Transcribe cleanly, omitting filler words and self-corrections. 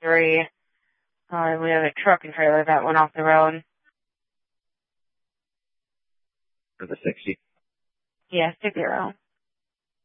3. We have a truck and trailer that went off the road. For the 60? Yeah, 60.